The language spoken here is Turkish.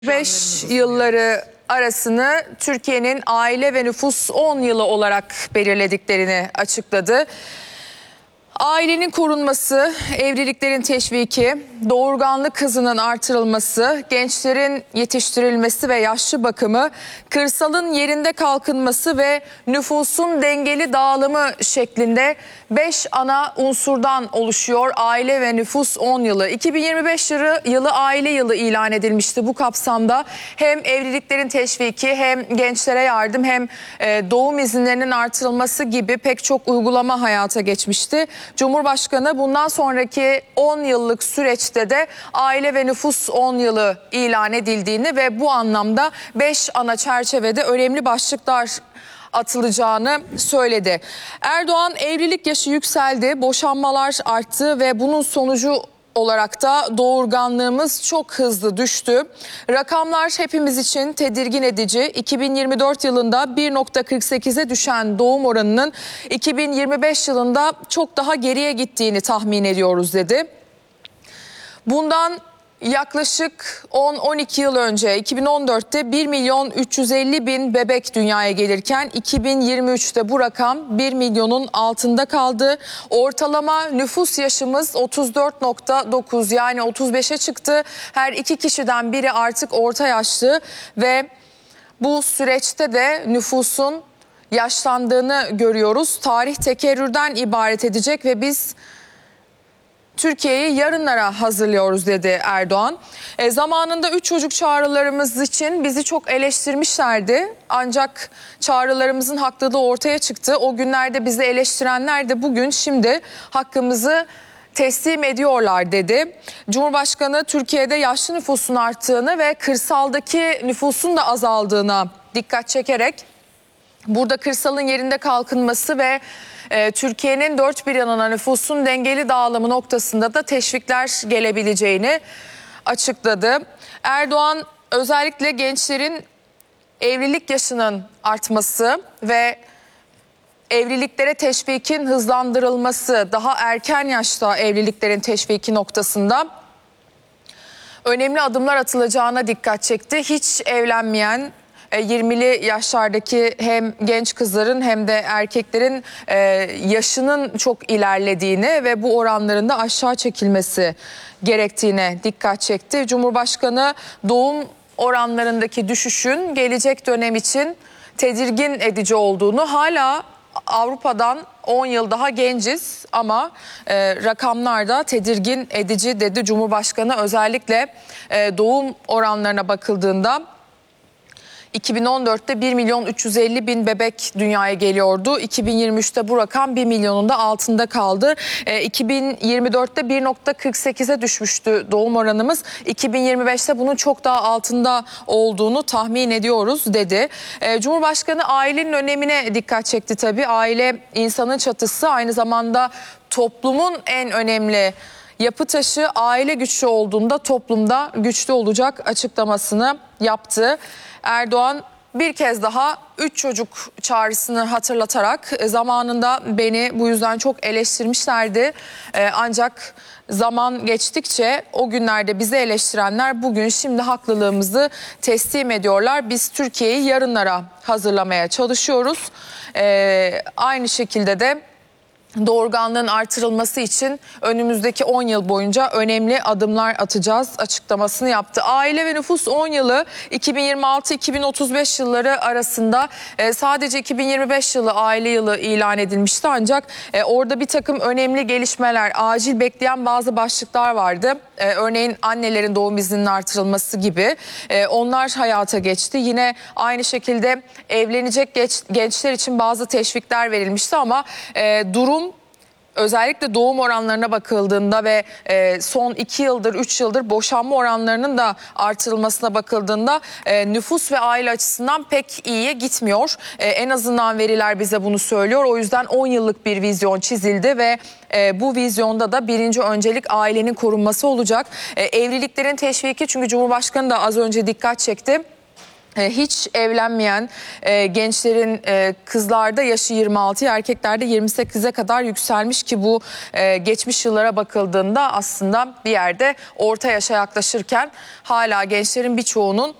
5 yılları arasını Türkiye'nin aile ve nüfus 10 yılı olarak belirlediklerini açıkladı. Ailenin korunması, evliliklerin teşviki, doğurganlık hızının artırılması, gençlerin yetiştirilmesi ve yaşlı bakımı, kırsalın yerinde kalkınması ve nüfusun dengeli dağılımı şeklinde 5 ana unsurdan oluşuyor aile ve nüfus 10 yılı. 2025 yılı aile yılı ilan edilmişti bu kapsamda. Hem evliliklerin teşviki, hem gençlere yardım, hem doğum izinlerinin artırılması gibi pek çok uygulama hayata geçmişti. Cumhurbaşkanı bundan sonraki 10 yıllık süreçte de aile ve nüfus 10 yılı ilan edildiğini ve bu anlamda 5 ana çerçevede önemli başlıklar atılacağını söyledi. Erdoğan evlilik yaşı yükseldi, boşanmalar arttı ve bunun sonucu olarak da doğurganlığımız çok hızlı düştü. Rakamlar hepimiz için tedirgin edici. 2024 yılında 1.48'e düşen doğum oranının 2025 yılında çok daha geriye gittiğini tahmin ediyoruz dedi. Bundan yaklaşık 10-12 yıl önce 2014'te 1.350.000 bebek dünyaya gelirken 2023'te bu rakam 1 milyonun altında kaldı. Ortalama nüfus yaşımız 34.9, yani 35'e çıktı. Her iki kişiden biri artık orta yaşlı ve bu süreçte de nüfusun yaşlandığını görüyoruz. Tarih tekerrürden ibaret edecek ve biz Türkiye'yi yarınlara hazırlıyoruz dedi Erdoğan. Zamanında 3 çocuk çağrılarımız için bizi çok eleştirmişlerdi. Ancak çağrılarımızın haklılığı ortaya çıktı. O günlerde bizi eleştirenler de bugün şimdi hakkımızı teslim ediyorlar dedi. Cumhurbaşkanı Türkiye'de yaşlı nüfusun arttığını ve kırsaldaki nüfusun da azaldığına dikkat çekerek burada kırsalın yerinde kalkınması ve Türkiye'nin dört bir yanına nüfusun dengeli dağılımı noktasında da teşvikler gelebileceğini açıkladı. Erdoğan özellikle gençlerin evlilik yaşının artması ve evliliklere teşvikin hızlandırılması, daha erken yaşta evliliklerin teşviki noktasında önemli adımlar atılacağına dikkat çekti. Hiç evlenmeyen 20'li yaşlardaki hem genç kızların hem de erkeklerin yaşının çok ilerlediğini ve bu oranların da aşağı çekilmesi gerektiğine dikkat çekti. Cumhurbaşkanı doğum oranlarındaki düşüşün gelecek dönem için tedirgin edici olduğunu, hala Avrupa'dan 10 yıl daha genciz ama rakamlar da tedirgin edici dedi Cumhurbaşkanı. Özellikle doğum oranlarına bakıldığında 2014'te 1.350.000 bebek dünyaya geliyordu. 2023'te bu rakam 1 milyonun da altında kaldı. 2024'te 1.48'e düşmüştü doğum oranımız. 2025'te bunun çok daha altında olduğunu tahmin ediyoruz dedi. Cumhurbaşkanı ailenin önemine dikkat çekti tabii. Aile insanın çatısı, aynı zamanda toplumun en önemli yapı taşı. Aile güçlü olduğunda toplumda güçlü olacak açıklamasını yaptı. Erdoğan bir kez daha 3 çocuk çağrısını hatırlatarak zamanında beni bu yüzden çok eleştirmişlerdi. Ancak zaman geçtikçe o günlerde bizi eleştirenler bugün şimdi haklılığımızı teslim ediyorlar. Biz Türkiye'yi yarınlara hazırlamaya çalışıyoruz. Aynı şekilde de doğurganlığın artırılması için önümüzdeki 10 yıl boyunca önemli adımlar atacağız açıklamasını yaptı. Aile ve nüfus 10 yılı 2026-2035 yılları arasında sadece 2025 yılı aile yılı ilan edilmişti, ancak orada bir takım önemli gelişmeler, acil bekleyen bazı başlıklar vardı. Örneğin annelerin doğum izninin artırılması gibi onlar hayata geçti. Yine aynı şekilde evlenecek gençler için bazı teşvikler verilmişti ama durum, özellikle doğum oranlarına bakıldığında ve son 2 yıldır 3 yıldır boşanma oranlarının da artırılmasına bakıldığında nüfus ve aile açısından pek iyiye gitmiyor. En azından veriler bize bunu söylüyor. O yüzden 10 yıllık bir vizyon çizildi ve bu vizyonda da birinci öncelik ailenin korunması olacak. Evliliklerin teşviki, çünkü Cumhurbaşkanı da az önce dikkat çekti. hiç evlenmeyen gençlerin kızlarda yaşı 26, erkeklerde 28'e kadar yükselmiş ki bu geçmiş yıllara bakıldığında aslında bir yerde orta yaşa yaklaşırken hala gençlerin birçoğunun